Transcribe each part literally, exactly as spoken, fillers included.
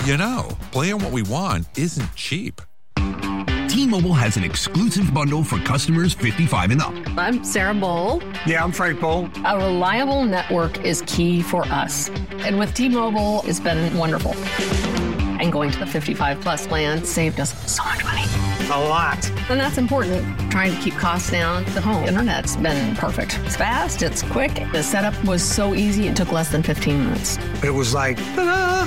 You know, playing what we want isn't cheap. T-Mobile has an exclusive bundle for customers fifty-five and up. I'm Sarah Bowl. Yeah, I'm Frank Bowl. A reliable network is key for us. And with T-Mobile, it's been wonderful. And going to the fifty-five plus plan saved us so much money. A lot. And that's important. Trying to keep costs down. The home internet's been perfect. It's fast, it's quick. The setup was so easy, it took less than fifteen minutes. It was like, ta-da!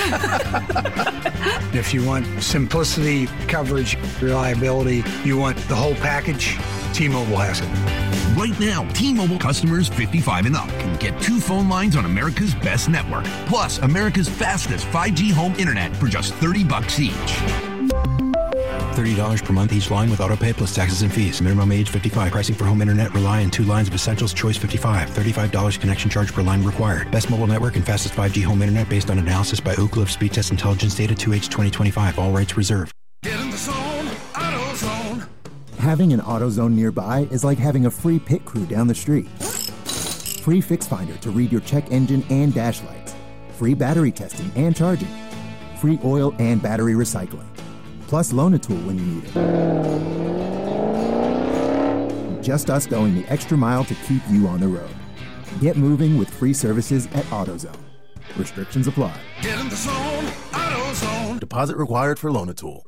If you want simplicity, coverage, reliability, you want the whole package, T-Mobile has it. Right now, T-Mobile customers fifty-five and up can get two phone lines on America's best network, plus America's fastest five G home internet for just thirty bucks each. thirty dollars per month each line with autopay plus taxes and fees. Minimum age fifty-five. Pricing for home internet rely on two lines of Essentials Choice fifty-five. thirty-five dollars connection charge per line required. Best mobile network and fastest five G home internet based on analysis by Ookla of Speed Test Intelligence data two H twenty twenty-five. All rights reserved. Get in the zone, AutoZone. Having an AutoZone nearby is like having a free pit crew down the street. Free Fix Finder to read your check engine and dash lights. Free battery testing and charging. Free oil and battery recycling. Plus Loan-A-Tool when you need it. Just us going the extra mile to keep you on the road. Get moving with free services at AutoZone. Restrictions apply. Get in the zone, AutoZone. Deposit required for Loan-A-Tool.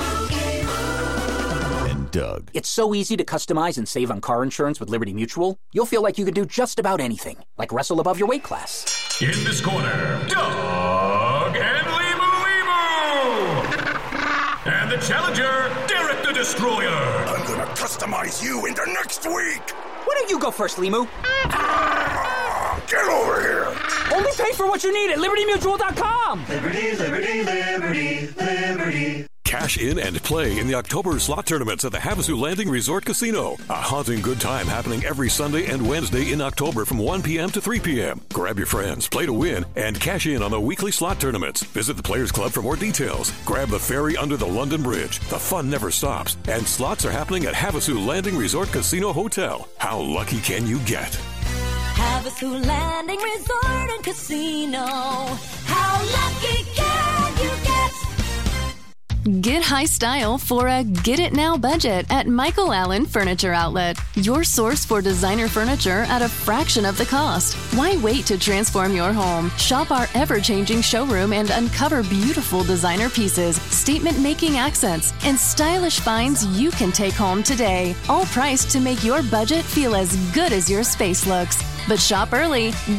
And Doug. It's so easy to customize and save on car insurance with Liberty Mutual. You'll feel like you can do just about anything, like wrestle above your weight class. In this corner, Doug and Limu Limu. And the challenger, Derek the Destroyer. I'm gonna customize you into next week. Why don't you go first, Limu? Ah, get over here. Only pay for what you need at Liberty Mutual dot com. Liberty, Liberty, Liberty, Liberty. Cash in and play in the October slot tournaments at the Havasu Landing Resort Casino. A haunting good time happening every Sunday and Wednesday in October from one p.m. to three p.m. Grab your friends, play to win, and cash in on the weekly slot tournaments. Visit the Players Club for more details. Grab the ferry under the London Bridge. The fun never stops. And slots are happening at Havasu Landing Resort Casino Hotel. How lucky can you get? Havasu Landing Resort and Casino. How lucky can you get? Get high style for a get it now budget at Michael Allen Furniture Outlet. Your source for designer furniture at a fraction of the cost. Why wait to transform your home? Shop our ever-changing showroom and uncover beautiful designer pieces, statement-making accents, and stylish finds you can take home today. All priced to make your budget feel as good as your space looks. But shop early.